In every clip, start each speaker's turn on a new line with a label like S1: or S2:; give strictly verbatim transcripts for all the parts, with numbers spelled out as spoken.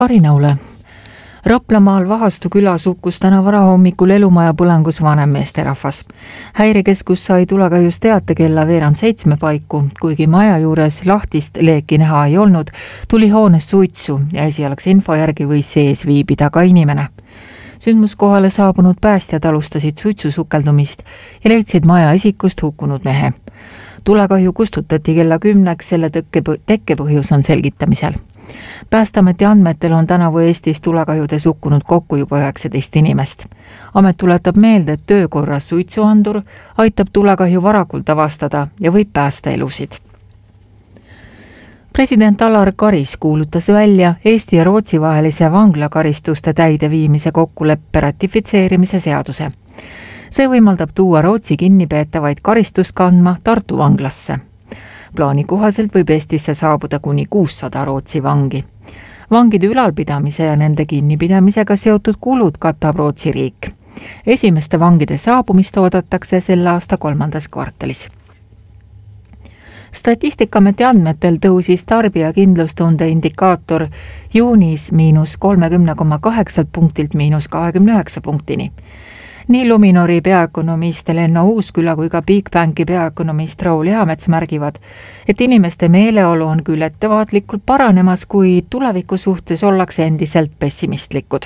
S1: Arinaule. Raplamaal Vahastu külas hukkus täna varahommikul elumaja põlangus vanem meesterahvas. Häirekeskus sai tulekahjus teate kella veerand seitsme paiku, kuigi maja juures lahtist leeki näha ei olnud, tuli hoones suitsu ja esialgse info järgi võis sees viibida ka inimene. Sündmuskohale saabunud päästjad alustasid suitsu sukeldumist ja leidsid maja esikust hukkunud mehe. Tulekahju kustutati kella kümneks, selle tekkepõhjus on selgitamisel. Päästeameti andmetel on tänavu Eestis tulekahjudes hukkunud kokku juba üheksateist inimest. Amet tuletab meelde, et töökorras suitsuandur aitab tulekahju varakult avastada ja võib päästa elusid. President Alar Karis kuulutas välja Eesti ja Rootsi vahelise vanglakaristuste täideviimise kokkuleppe ratifitseerimise seaduse. See võimaldab tuua Rootsi kinnipeetavaid karistust kandma Tartu vanglasse. Plaani kohaselt võib Eestisse saabuda kuni kuussada Rootsi vangi. Vangide ülalpidamise ja nende kinnipidamisega seotud kulud katab Rootsi riik. Esimeste vangide saabumist oodatakse selle aasta kolmandas kvartalis. Statistikaameti andmetel tõusis tarbija kindlustunde indikaator juunis miinus kolmekümne koma kaheksa punktilt miinus kahekümne üheksa punktini. Nii Luminori peaökonomist Lenno Uusküla kui ka Bigbanki peaökonomist Raul Eamets märgivad, et inimeste meeleolu on küll ettevaatlikult paranemas, kui tuleviku suhtes ollakse endiselt pessimistlikud.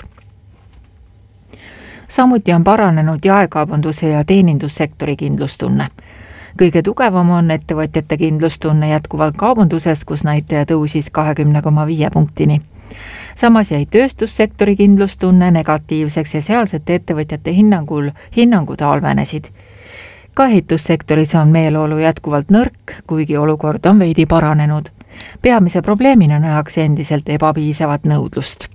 S1: Samuti on paranenud jaekaubanduse ja teenindussektori kindlustunne. Kõige tugevam on ettevõtjate kindlustunne jätkuvalt kaubanduses, kus näitaja tõusis kahekümne koma viie punktini. Samas jäi tööstussektori kindlustunne negatiivseks ja sealsete ettevõtjate hinnangul hinnangud halvenesid. Ka ehitussektoris on meeleolu jätkuvalt nõrk, kuigi olukord on veidi paranenud. Peamise probleemina nähakse endiselt ebapiisavat nõudlust.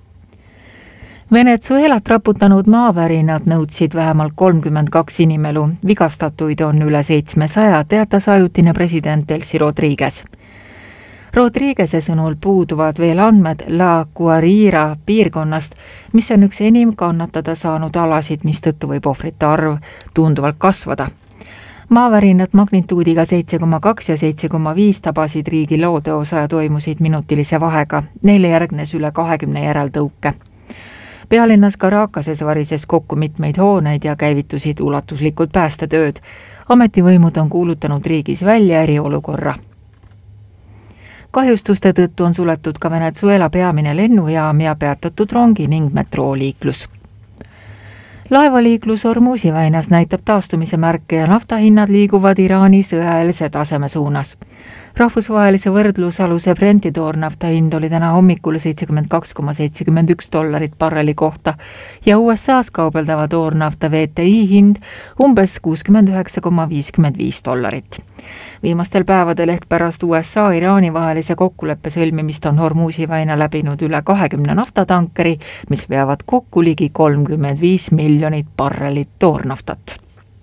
S1: Venezuelat raputanud maavärinad nõudsid vähemalt kolmkümmend kaks inimelu, vigastatuid on üle seitsmesaja, teatas ajutine president Delcy Rodriguez. Rodriguez'e sõnul puuduvad veel andmed La Guarira piirkonnast, mis on üks enim kannatada saanud alasid, mis tõttu võib ohvrite arv tunduvalt kasvada. Maavärinad magnituudiga seitse koma kaks ja seitse koma viis tabasid riigi loodeosa ja toimusid minutilise vahega, neile järgnes üle kahekümne järeltõuke. Pealinnas Caracases varises kokku mitmeid hooneid ja käivitusid ulatuslikud päästetööd. Ametivõimud on kuulutanud riigis välja eriolukorra. Kahjustuste tõttu on suletud ka Venezuela peamine lennujaam ja peatatud rongi ning metrooliiklus. Laevaliiklus Hormuzi väinas näitab taastumise märke ja naftahinnad liiguvad Iraani sõjaeelse taseme suunas. Rahvusvahelise võrdlusaluse Brenti toornafta hind oli täna hommikul seitsekümmend kaks koma seitsekümmend üks dollarit barreli kohta ja U S A-s kaubeldava toornafta V T I hind umbes kuuskümmend üheksa koma viiskümmend viis dollarit. Viimastel päevadel ehk pärast U S A Iraani vahelise kokkuleppe sõlmimist on Hormuzi väina läbinud üle kahekümne naftatankeri, mis veavad kokku ligi kolmkümmend viis miljonit barrelit toornaftat.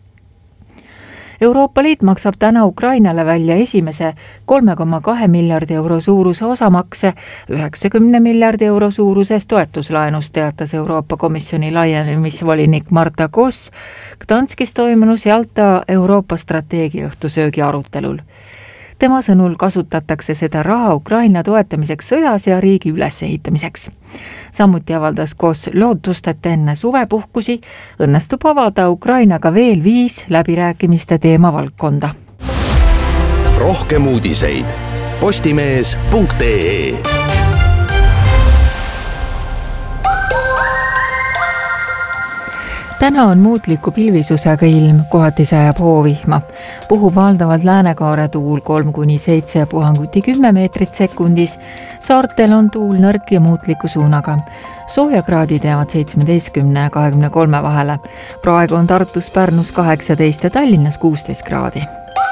S1: Euroopa Liit maksab täna Ukrainale välja esimese kolme koma kahe miljardi euro suuruse osamakse üheksakümne miljardi euro suuruses toetuslaenus, teatas Euroopa Komisjoni laienemisvolinik Marta Koss Gdanskis toimunus Jalta Euroopa strateegia õhtusöögi arutelul. Tema sõnul kasutatakse seda raha Ukraina toetamiseks sõjas ja riigi ülesehitamiseks. Samuti avaldas Koss lootust, et enne suvepuhkusi õnnestub avada Ukrainaga veel viis läbirääkimiste teemavaldkonda.
S2: Rohkem uudiseid postimees punkt ee.
S1: Täna on muutliku pilvisusega ilm, kohati sajab hoovihma. Puhub valdavalt läänekaare tuul kolm kuni seitse puhanguti kümme meetrit sekundis. Saartel on tuul nõrk ja muutliku suunaga. Soojakraadid jäävad seitsmeteistkümne ja kahekümne kolme vahele. Praegu on Tartus, Pärnus kaheksateist ja Tallinnas kuusteist kraadi.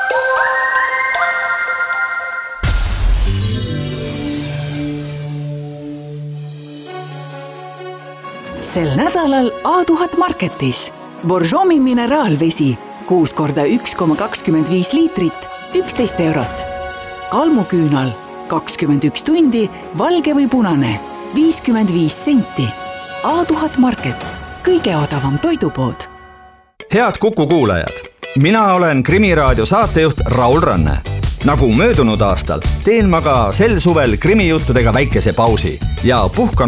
S3: Sel nädalal A tuhat Marketis. Borjomi mineraalvesi kuus korda üks koma kakskümmend viis liitrit, üksteist eurot. Kalmuküünal kakskümmend üks tundi, valge või punane, viiskümmend viis senti. A tuhat Market, kõige odavam toidupood.
S4: Head Kuku kuulajad, mina olen Krimiraadio saatejuht Raul Ranne. nagu möödunud aastal teen ma ka sel suvel krimijuttudega väikese pausi ja puhkan